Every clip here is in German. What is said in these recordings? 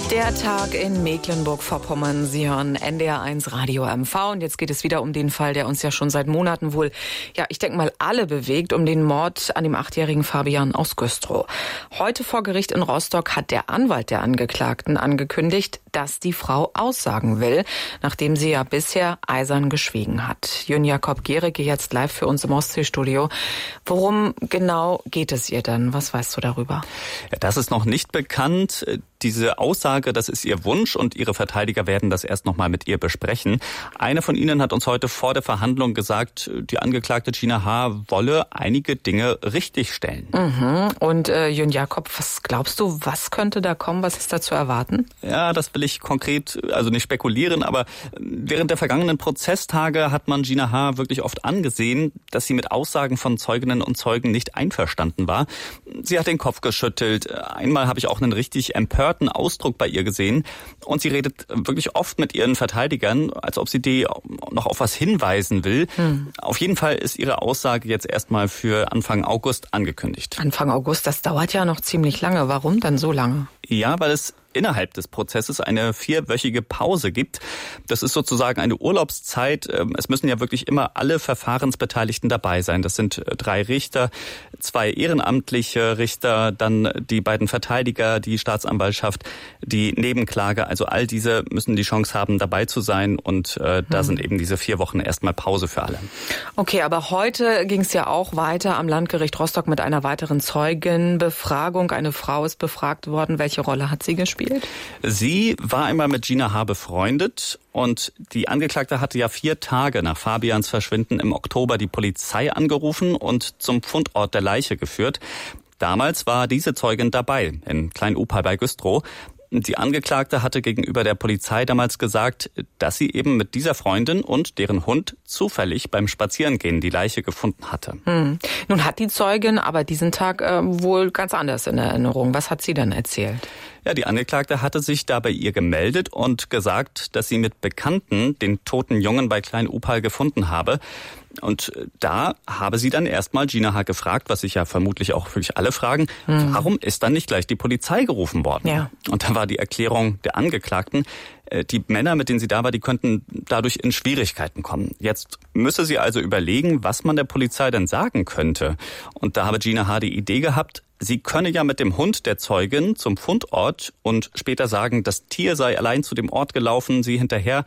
Der Tag in Mecklenburg-Vorpommern. Sie hören NDR1 Radio MV. Und jetzt geht es wieder um den Fall, der uns ja schon seit Monaten wohl, ich denke mal, alle bewegt, um den Mord an dem 8-jährigen Fabian aus Güstrow. Heute vor Gericht in Rostock hat der Anwalt der Angeklagten angekündigt, dass die Frau aussagen will, nachdem sie ja bisher eisern geschwiegen hat. Jön Jakob Gericke jetzt live für uns im Ostseestudio. Worum genau geht es ihr denn? Was weißt du darüber? Ja, das ist noch nicht bekannt. Diese Aussage, das ist ihr Wunsch und ihre Verteidiger werden das erst noch mal mit ihr besprechen. Einer von ihnen hat uns heute vor der Verhandlung gesagt, die Angeklagte Gina H. wolle einige Dinge richtigstellen. Und Jön Jakob, was glaubst du, was könnte da kommen? Was ist da zu erwarten? Ja, das will ich konkret, also nicht spekulieren, aber während der vergangenen Prozesstage hat man Gina H. wirklich oft angesehen, dass sie mit Aussagen von Zeuginnen und Zeugen nicht einverstanden war. Sie hat den Kopf geschüttelt. Einmal habe ich auch einen richtig empörten Ausdruck bei ihr gesehen. Und sie redet wirklich oft mit ihren Verteidigern, als ob sie die noch auf was hinweisen will. Auf jeden Fall ist ihre Aussage jetzt erstmal für Anfang August angekündigt. Anfang August, das dauert ja noch ziemlich lange. Warum dann so lange? Ja, weil es innerhalb des Prozesses eine 4-wöchige Pause gibt. Das ist sozusagen eine Urlaubszeit. Es müssen ja wirklich immer alle Verfahrensbeteiligten dabei sein. Das sind 3 Richter, 2 ehrenamtliche Richter, dann die beiden Verteidiger, die Staatsanwaltschaft, die Nebenklage. Also all diese müssen die Chance haben, dabei zu sein. Und da sind eben diese 4 Wochen erstmal Pause für alle. Okay, aber heute ging es ja auch weiter am Landgericht Rostock mit einer weiteren Zeugenbefragung. Eine Frau ist befragt worden. Welche Rolle hat sie gespielt? Sie war einmal mit Gina H. befreundet und die Angeklagte hatte ja 4 Tage nach Fabians Verschwinden im Oktober die Polizei angerufen und zum Fundort der Leiche geführt. Damals war diese Zeugin dabei, in Klein-Upal bei Güstrow. Die Angeklagte hatte gegenüber der Polizei damals gesagt, dass sie eben mit dieser Freundin und deren Hund zufällig beim Spazierengehen die Leiche gefunden hatte. Nun hat die Zeugin aber diesen Tag wohl ganz anders in Erinnerung. Was hat sie denn erzählt? Ja, die Angeklagte hatte sich da bei ihr gemeldet und gesagt, dass sie mit Bekannten den toten Jungen bei Klein-Upal gefunden habe. Und da habe sie dann erstmal Gina H. gefragt, was sich ja vermutlich auch wirklich alle fragen, warum ist dann nicht gleich die Polizei gerufen worden? Ja. Und da war die Erklärung der Angeklagten, die Männer, mit denen sie da war, die könnten dadurch in Schwierigkeiten kommen. Jetzt müsse sie also überlegen, was man der Polizei denn sagen könnte. Und da habe Gina H. die Idee gehabt, sie könne ja mit dem Hund der Zeugin zum Fundort und später sagen, das Tier sei allein zu dem Ort gelaufen, sie hinterher.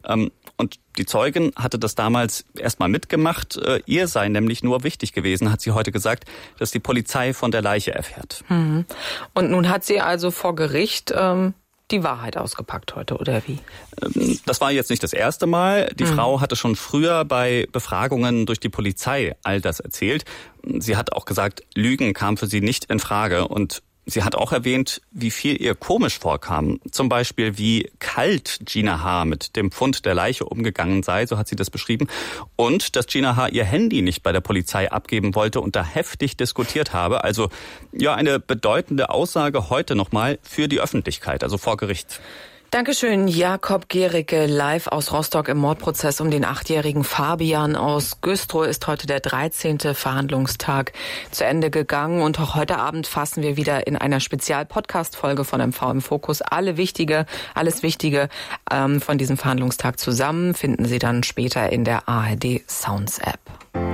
Und die Zeugin hatte das damals erstmal mitgemacht. Ihr sei nämlich nur wichtig gewesen, hat sie heute gesagt, dass die Polizei von der Leiche erfährt. Und nun hat sie also vor Gericht die Wahrheit ausgepackt heute, oder wie? Das war jetzt nicht das erste Mal. Die Frau hatte schon früher bei Befragungen durch die Polizei all das erzählt. Sie hat auch gesagt, Lügen kam für sie nicht in Frage. Und sie hat auch erwähnt, wie viel ihr komisch vorkam. Zum Beispiel, wie kalt Gina H. mit dem Fund der Leiche umgegangen sei, so hat sie das beschrieben. Und dass Gina H. ihr Handy nicht bei der Polizei abgeben wollte und da heftig diskutiert habe. Also ja, eine bedeutende Aussage heute nochmal für die Öffentlichkeit, also vor Gericht. Dankeschön, Jakob Gericke, live aus Rostock im Mordprozess um den 8-jährigen Fabian aus Güstrow ist heute der 13. Verhandlungstag zu Ende gegangen. Und auch heute Abend fassen wir wieder in einer Spezial-Podcast-Folge von MV im Fokus alles Wichtige von diesem Verhandlungstag zusammen. Finden Sie dann später in der ARD Sounds App.